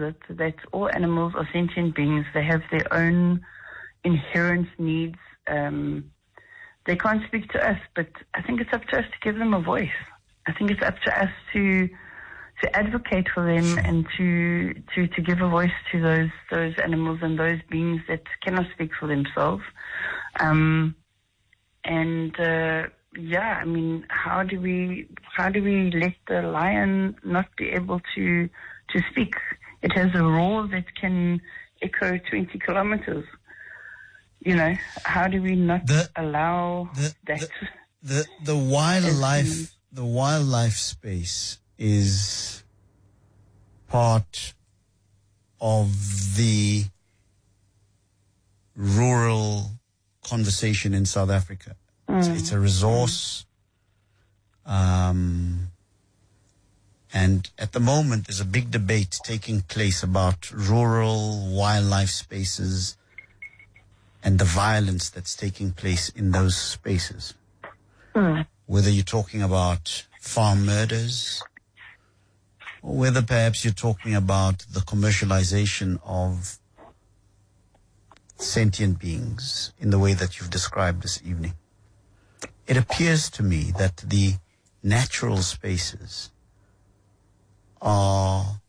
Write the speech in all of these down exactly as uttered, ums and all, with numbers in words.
it that all animals are sentient beings. They have their own inherent needs. Um, they can't speak to us, but I think it's up to us to give them a voice. I think it's up to us to to advocate for them and to to to give a voice to those those animals and those beings that cannot speak for themselves. Um, and uh, yeah, I mean, how do we how do we let the lion not be able to to speak? It has a roar that can echo twenty kilometers. You know, how do we not the, allow the, that? The the, the wildlife the wildlife space is part of the rural conversation in South Africa. Mm. It's, it's a resource. Um, and at the moment, there's a big debate taking place about rural wildlife spaces and the violence that's taking place in those spaces. Mm. Whether you're talking about farm murders, or whether perhaps you're talking about the commercialization of sentient beings in the way that you've described this evening. It appears to me that the natural spaces are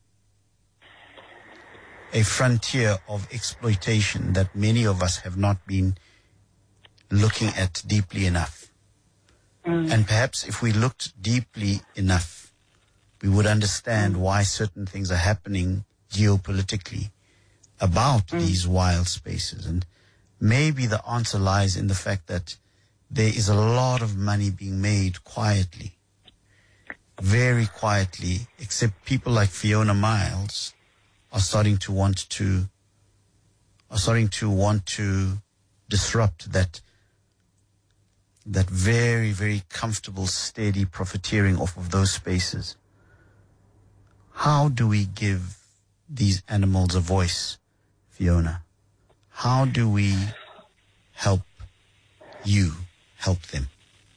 a frontier of exploitation that many of us have not been looking at deeply enough. Mm. And perhaps if we looked deeply enough, we would understand mm. why certain things are happening geopolitically about mm. these wild spaces. And maybe the answer lies in the fact that there is a lot of money being made quietly, very quietly, except people like Fiona Miles are starting to want to, are starting to want to disrupt that, that very, very comfortable, steady profiteering off of those spaces. How do we give these animals a voice, Fiona? How do we help you help them?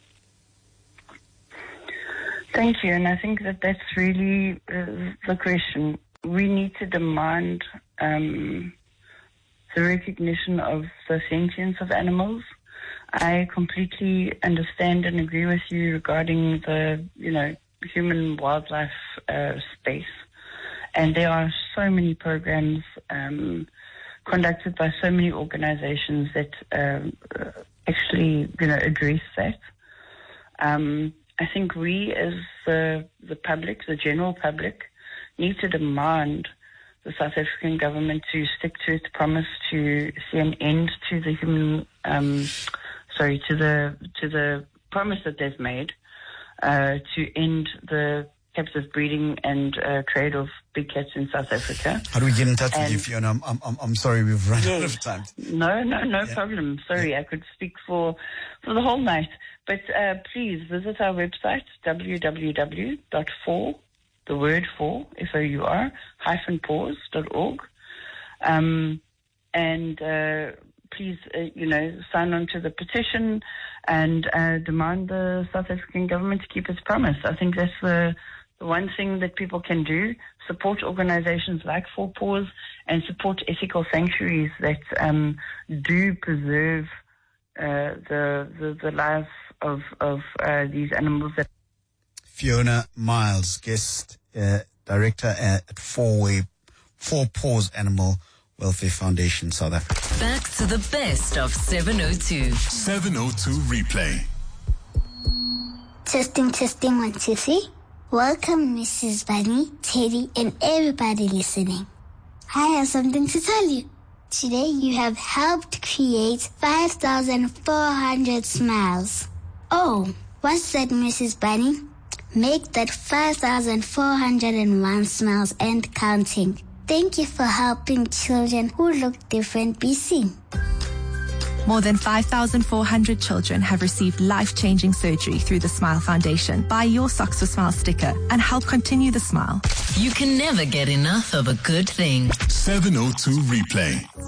Thank you, and I think that that's really uh, the question. We need to demand um, the recognition of the sentience of animals. I completely understand and agree with you regarding the, you know, human-wildlife uh, space. And there are so many programs um, conducted by so many organizations that um, actually, you know, address that. Um, I think we as the, the public, the general public, need to demand the South African government to stick to its promise to see an end to the human, um, sorry, to the to the promise that they've made uh, to end the captive breeding and uh, trade of big cats in South Africa. How do we get in touch and with you, Fiona? I'm, I'm, I'm sorry, we've run yes, out of time. No, no, no yeah. problem. Sorry, yeah. I could speak for for the whole night. But uh, please visit our website, w w w dot four, the word four, F O U R, hyphen pause dot org. Um, and uh, please, uh, you know, sign on to the petition and uh, demand the South African government to keep its promise. I think that's the, the one thing that people can do, support organizations like Four Paws and support ethical sanctuaries that um, do preserve uh, the, the, the life of, of uh, these animals. That Fiona Miles, guest uh, director at Four Way, Four Paws Animal Welfare Foundation, South Africa. Back to the best of seven oh two. seven oh two replay. Testing, testing, one, two, three. Welcome, Missus Bunny, Teddy, and everybody listening. I have something to tell you. Today you have helped create five thousand four hundred smiles. Oh, what's that, Missus Bunny? Make that five thousand four hundred one smiles and counting. Thank you for helping children who look different be seen. More than five thousand four hundred children have received life-changing surgery through the Smile Foundation. Buy your Socks for Smile sticker and help continue the smile. You can never get enough of a good thing. seven oh two replay.